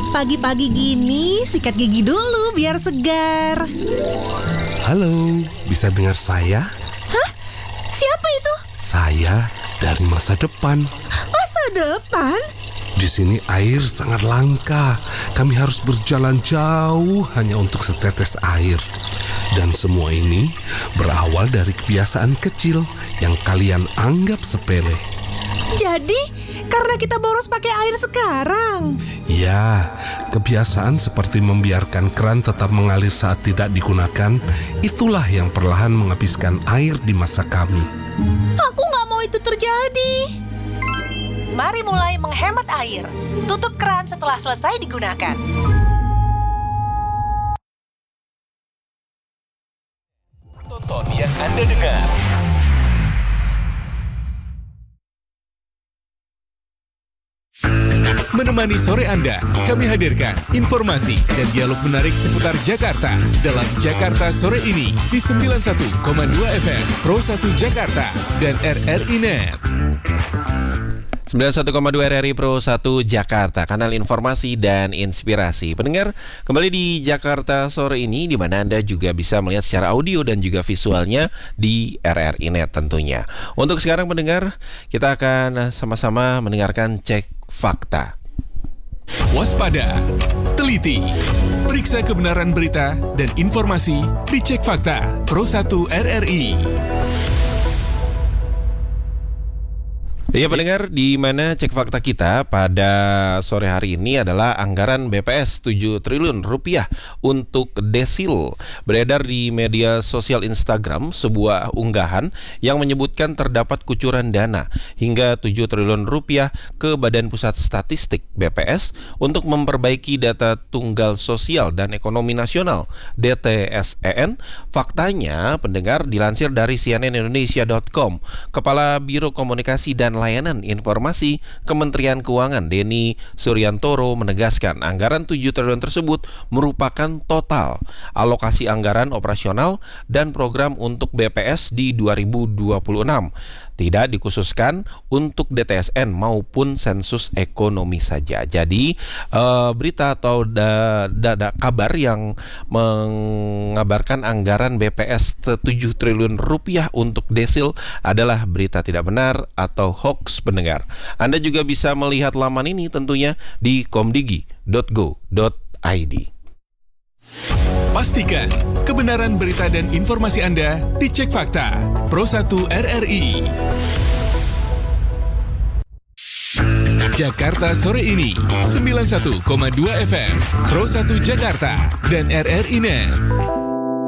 Pagi-pagi gini sikat gigi dulu biar segar. Halo, bisa dengar saya? Hah? Siapa itu? Saya dari masa depan. Masa depan? Di sini air sangat langka. Kami harus berjalan jauh hanya untuk setetes air. Dan semua ini berawal dari kebiasaan kecil yang kalian anggap sepele. Jadi, karena kita boros pakai air sekarang. Ya, kebiasaan seperti membiarkan keran tetap mengalir saat tidak digunakan, itulah yang perlahan menghabiskan air di masa kami. Aku nggak mau itu terjadi. Mari mulai menghemat air. Tutup keran setelah selesai digunakan. Tonton yang Anda dengar. Menemani sore Anda, kami hadirkan informasi dan dialog menarik seputar Jakarta dalam Jakarta Sore ini di 91,2 FM Pro 1 Jakarta dan RRI Net. 91,2 RRI Pro 1 Jakarta, kanal informasi dan inspirasi. Pendengar, kembali di Jakarta Sore ini, di mana Anda juga bisa melihat secara audio dan juga visualnya di RRI Net tentunya. Untuk sekarang pendengar, kita akan sama-sama mendengarkan Cek Fakta. Waspada, teliti, periksa kebenaran berita dan informasi di Cek Fakta Pro 1 RRI. Ya pendengar, di mana cek fakta kita pada sore hari ini adalah anggaran BPS 7 triliun rupiah untuk Desil. Beredar di media sosial Instagram sebuah unggahan yang menyebutkan terdapat kucuran dana hingga 7 triliun rupiah ke Badan Pusat Statistik BPS untuk memperbaiki data tunggal sosial dan ekonomi nasional DTSEN. Faktanya pendengar, dilansir dari cnnindonesia.com, Kepala Biro Komunikasi dan Layanan Informasi Kementerian Keuangan Denny Suryantoro menegaskan anggaran 7 triliun tersebut merupakan total alokasi anggaran operasional dan program untuk BPS di 2026. Tidak dikhususkan untuk DTSN maupun sensus ekonomi saja. Jadi berita atau kabar yang mengabarkan anggaran BPS 7 triliun rupiah untuk Desil adalah berita tidak benar atau hoax pendengar. Anda juga bisa melihat laman ini tentunya di komdigi.go.id. Pastikan kebenaran berita dan informasi Anda di Cek Fakta Pro 1 RRI. Jakarta Sore ini 91,2 FM Pro 1 Jakarta dan RRI Net.